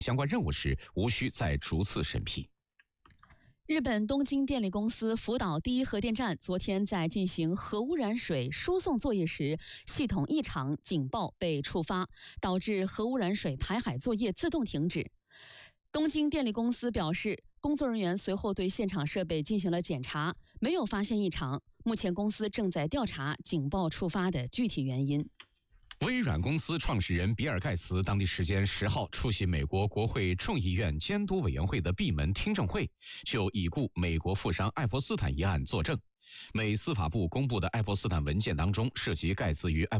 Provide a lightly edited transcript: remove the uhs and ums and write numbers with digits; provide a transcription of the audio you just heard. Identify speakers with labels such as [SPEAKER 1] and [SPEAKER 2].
[SPEAKER 1] 相关任务时，无需再逐次审批。
[SPEAKER 2] 日本东京电力公司福岛第一核电站昨天在进行核污染水输送作业时，系统异常警报被触发，导致核污染水排海作业自动停止。东京电力公司表示，工作人员随后对现场设备进行了检查，没有发现异常。目前公司正在调查警报触发的具体原因。
[SPEAKER 1] 微软公司创始人比尔·盖茨当地时间10号出席美国国会众议院监督委员会的闭门听证会，就已故美国富商爱泼斯坦一案作证。美司法部公布的爱泼斯坦文件当中涉及盖茨与爱